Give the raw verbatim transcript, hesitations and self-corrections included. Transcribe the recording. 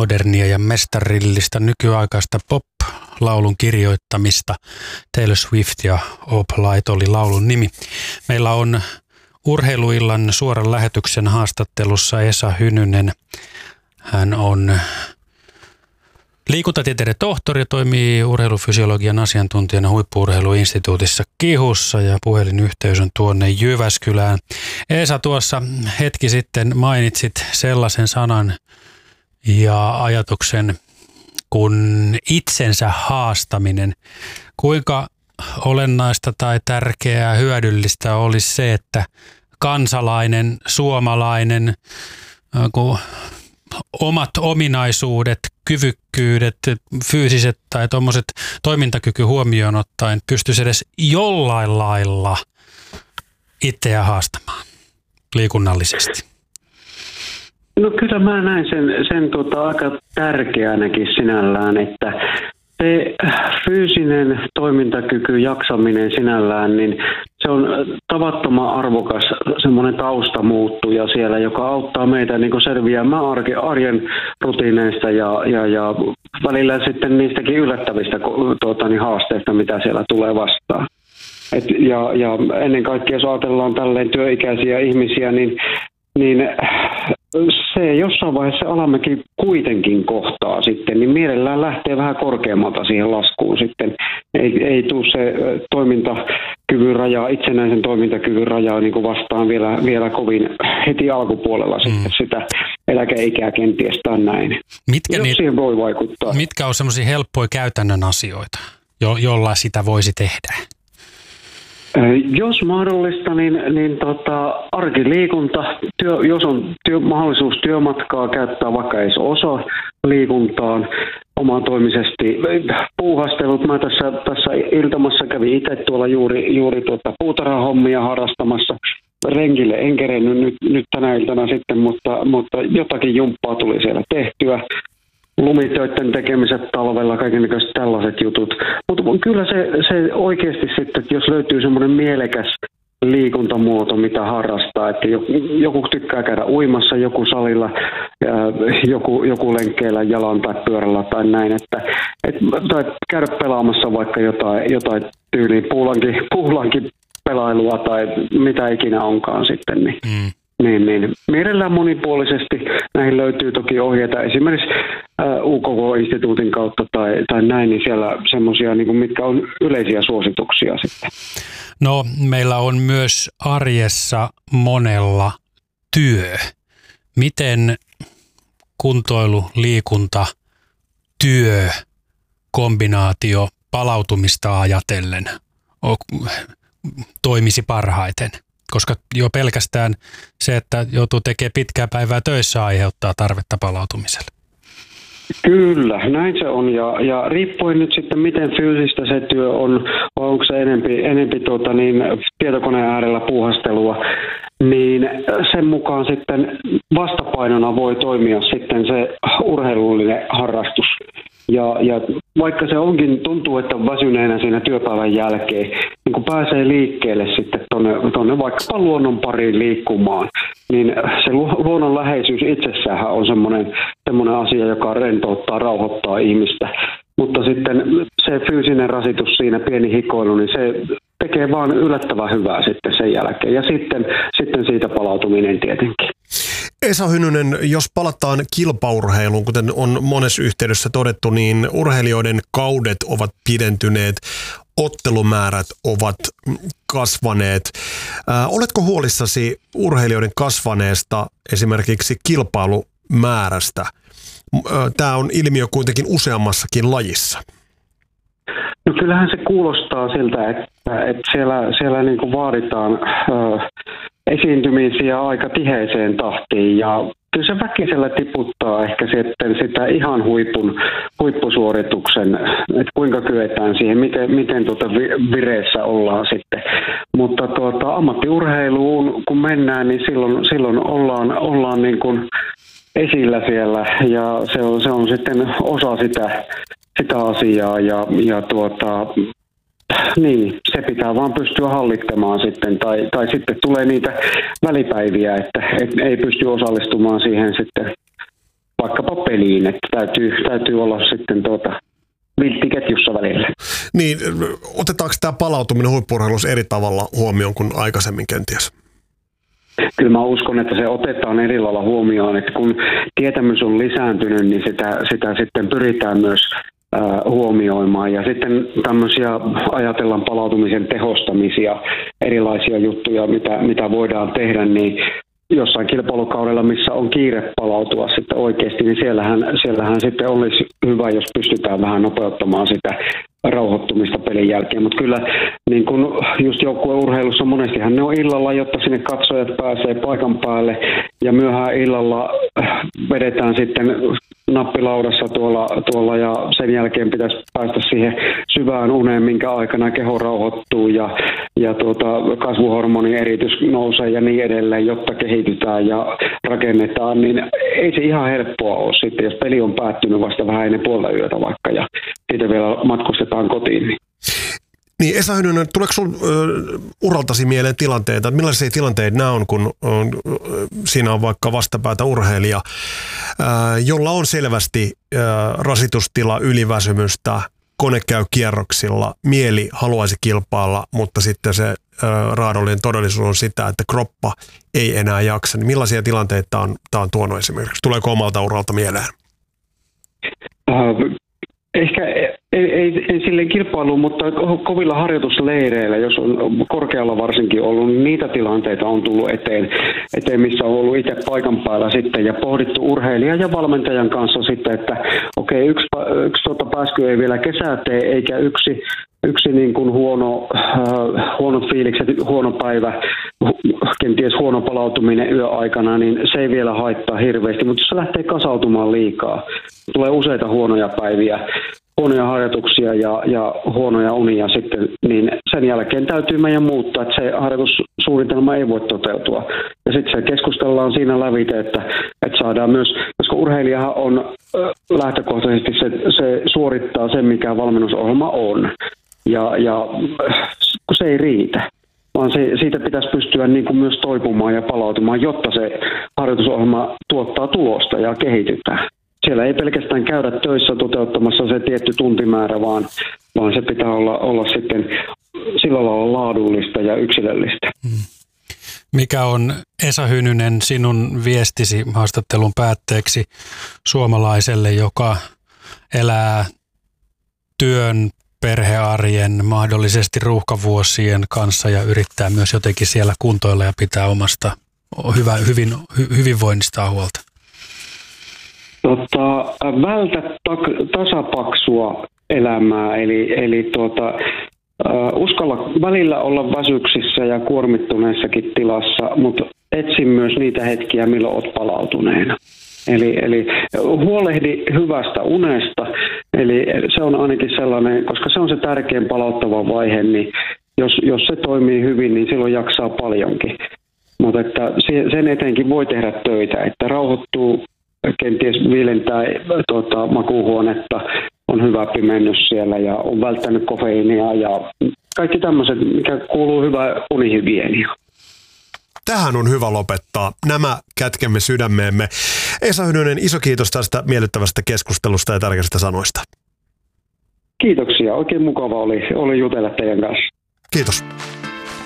modernia ja mestarillista nykyaikaista pop-laulun kirjoittamista. Taylor Swift ja Opalite oli laulun nimi. Meillä on Urheiluillan suoran lähetyksen haastattelussa Esa Hynynen. Hän on liikuntatieteiden tohtori ja toimii urheilufysiologian asiantuntijana Huippu-urheiluinstituutissa KIHUssa ja puhelinyhteys on tuonne Jyväskylään. Esa, tuossa hetki sitten mainitsit sellaisen sanan ja ajatuksen kuin itsensä haastaminen. Kuinka olennaista tai tärkeää hyödyllistä olisi se, että kansalainen, suomalainen, kun omat ominaisuudet, kyvykkyydet, fyysiset tai tuommoiset toimintakyky huomioon ottaen pystyisi edes jollain lailla itseä haastamaan liikunnallisesti? No kyllä mä näin sen, sen tota, aika tärkeänäkin sinällään, että se fyysinen toimintakyky, jaksaminen sinällään, niin se on tavattoman arvokas semmoinen taustamuuttuja siellä, joka auttaa meitä niin kuin selviämään arjen rutiineista ja, ja, ja välillä sitten niistäkin yllättävistä tuota, niin haasteista, mitä siellä tulee vastaan. Et, ja, ja ennen kaikkea, jos ajatellaan tälleen työikäisiä ihmisiä, niin, niin se jossain vaiheessa alammekin kuitenkin kohtaa sitten, niin mielellään lähtee vähän korkeammalta siihen laskuun sitten. Ei, ei tule se toimintakyvyn raja, itsenäisen toimintakyvyn rajaa niin kuin vastaan vielä, vielä kovin heti alkupuolella mm. sitten sitä eläkeikää kenties tai näin. Mitkä Jos siihen voi vaikuttaa. Mitkä on semmoisia helppoja käytännön asioita, jo, jolla sitä voisi tehdä? Jos mahdollista, niin, niin tota, arkiliikunta, työ, jos on työ, mahdollisuus työmatkaa käyttää vaikka edes osa liikuntaan omatoimisesti. Puuhastelut, mä tässä, tässä iltamassa kävin itse tuolla juuri, juuri tuota puutarhahommia harrastamassa. Renkille en kerennyt nyt, nyt tänä iltana sitten, mutta, mutta jotakin jumppaa tuli siellä tehtyä. Lumitöiden tekemiset talvella, kaikennäköiset tällaiset jutut. Mutta kyllä se, se oikeasti sitten, että jos löytyy semmoinen mielekäs liikuntamuoto, mitä harrastaa, että joku tykkää käydä uimassa, joku salilla, joku, joku lenkkeellä jalan tai pyörällä tai näin, että, et, tai käydä pelaamassa vaikka jotain, jotain tyyliin puulankin, puulankin pelailua tai mitä ikinä onkaan sitten, niin mm. Niin, niin. Mielellään monipuolisesti näihin löytyy toki ohjeita esimerkiksi U K K-instituutin kautta tai, tai näin, niin siellä semmoisia, niin kuin mitkä on yleisiä suosituksia sitten. No, meillä on myös arjessa monella työ. Miten kuntoilu, liikunta, työ, kombinaatio palautumista ajatellen toimisi parhaiten? Koska jo pelkästään se, että joutuu tekemään pitkää päivää töissä, aiheuttaa tarvetta palautumiselle. Kyllä, näin se on. Ja, ja riippuen nyt sitten, miten fyysistä se työ on, vai onko se enempi, enempi tuota niin, tietokoneen äärellä puuhastelua, niin sen mukaan sitten vastapainona voi toimia sitten se urheilullinen harrastus. Ja, ja vaikka se onkin, tuntuu, että väsyneenä siinä työpäivän jälkeen, niin kun pääsee liikkeelle sitten tuonne, tuonne vaikkapa luonnon pariin liikkumaan, niin se luonnon läheisyys itsessään on semmoinen, semmoinen asia, joka rentouttaa, rauhoittaa ihmistä. Mutta sitten se fyysinen rasitus siinä, pieni hikoilu, niin se tekee vaan yllättävän hyvää sitten sen jälkeen. Ja sitten, sitten siitä palautuminen tietenkin. Esa Hynynen, jos palataan kilpaurheiluun, kuten on monessa yhteydessä todettu, niin urheilijoiden kaudet ovat pidentyneet, ottelumäärät ovat kasvaneet. Ää, oletko huolissasi urheilijoiden kasvaneesta esimerkiksi kilpailumäärästä? Tämä on ilmiö kuitenkin useammassakin lajissa. No kyllähän se kuulostaa siltä, että, että siellä, siellä niin kuin vaaditaan äh, esiintymisiä aika tiheeseen tahtiin ja kyllä se väkisellä tiputtaa ehkä sitten sitä ihan huipun, huippusuorituksen, että kuinka kyetään siihen, miten, miten tuota vireessä ollaan sitten. Mutta tuota, ammattiurheiluun kun mennään, niin silloin, silloin ollaan, ollaan niin kuin esillä siellä ja se on, se on sitten osa sitä, sitä asiaa ja, ja tuota, niin, se pitää vaan pystyä hallittamaan sitten tai, tai sitten tulee niitä välipäiviä, että et ei pysty osallistumaan siihen sitten vaikkapa peliin, että täytyy, täytyy olla sitten tuota vilttiketjussa välillä. Niin, otetaanko tämä palautuminen huippu-urheilussa eri tavalla huomioon kuin aikaisemmin kenties? Kyllä mä uskon, että se otetaan eri lailla huomioon, että kun tietämys on lisääntynyt, niin sitä, sitä sitten pyritään myös äh, huomioimaan. Ja sitten tämmöisiä ajatellaan palautumisen tehostamisia, erilaisia juttuja, mitä, mitä voidaan tehdä, niin jossain kilpailukaudella, missä on kiire palautua sitten oikeasti, niin siellähän, siellähän sitten olisi hyvä, jos pystytään vähän nopeuttamaan sitä rauhoittumista pelin jälkeen. Mutta kyllä niin kun just joukkueurheilussa monestihan ne on illalla, jotta sinne katsojat pääsee paikan päälle ja myöhään illalla vedetään sitten nappilaudassa tuolla, tuolla ja sen jälkeen pitäisi päästä siihen syvään uneen, minkä aikana keho rauhoittuu ja, ja tuota, kasvuhormonieritys nousee ja niin edelleen, jotta kehitytään ja rakennetaan, niin ei se ihan helppoa ole sitten, jos peli on päättynyt vasta vähän ennen puolta yötä vaikka ja siitä vielä matkustetaan kotiin. Niin. Niin Esa Hynynen, tuleeko sinulla uraltasi mieleen tilanteita? Millaisia tilanteita nämä on, kun on, siinä on vaikka vastapäätä urheilija, ää, jolla on selvästi ää, rasitustila, yliväsymystä, kone käy kierroksilla, mieli haluaisi kilpailla, mutta sitten se ää, raadollinen todellisuus on sitä, että kroppa ei enää jaksa. Niin millaisia tilanteita tämä on, tämä on tuonut esimerkiksi? Tuleeko omalta uralta mieleen? Uh, Ehkä ei, ei, ei silleen kilpailuun, mutta kovilla harjoitusleireillä, jos on korkealla varsinkin ollut, niin niitä tilanteita on tullut eteen, eteen missä on ollut itse paikan päällä sitten ja pohdittu urheilijan ja valmentajan kanssa sitten, että okei, yksi, yksi tuota pääsky ei vielä kesää tee, eikä yksi, yksi niin kuin huono, äh, huonot fiilikset, huono päivä, kenties huono palautuminen yöaikana, niin se ei vielä haittaa hirveästi, mutta jos se lähtee kasautumaan liikaa, tulee useita huonoja päiviä, huonoja harjoituksia ja, ja huonoja unia sitten, niin sen jälkeen täytyy meidän muuttaa, että se harjoitussuunnitelma ei voi toteutua. Ja sitten se keskustellaan siinä lävite, että, että saadaan myös, koska urheilijahan on lähtökohtaisesti, se, se suorittaa sen, mikä valmennusohjelma on, ja, ja kun se ei riitä. Vaan se, siitä pitäisi pystyä niin kuin myös toipumaan ja palautumaan, jotta se harjoitusohjelma tuottaa tulosta ja kehitytään. Siellä ei pelkästään käydä töissä toteuttamassa se tietty tuntimäärä, vaan, vaan se pitää olla, olla sitten sillä lailla laadullista ja yksilöllistä. Mikä on, Esa Hynynen, sinun viestisi haastattelun päätteeksi suomalaiselle, joka elää työn, perhearjen, mahdollisesti ruuhkavuosien kanssa ja yrittää myös jotenkin siellä kuntoilla ja pitää omasta hyvä, hyvin, hy, hyvinvoinnistaan huolta? Tota, vältä tak- tasapaksua elämää, eli, eli tuota, uh, uskalla välillä olla väsyksissä ja kuormittuneessakin tilassa, mutta etsin myös niitä hetkiä, milloin olet palautuneena. Eli, eli huolehdi hyvästä unesta, eli se on ainakin sellainen, koska se on se tärkein palauttava vaihe, niin jos, jos se toimii hyvin, niin silloin jaksaa paljonkin. Mutta että sen eteenkin voi tehdä töitä, että rauhoittuu, kenties viilentää tuota, makuuhuonetta, on hyvä pimennys siellä ja on välttänyt kofeiinia ja kaikki tämmöiset, mikä kuuluu hyvää unihygienia. Tähän on hyvä lopettaa. Nämä kätkemme sydämeemme. Esa Hynynen, iso kiitos tästä miellyttävästä keskustelusta ja tärkeistä sanoista. Kiitoksia. Oikein mukava oli, oli jutella teidän kanssa. Kiitos.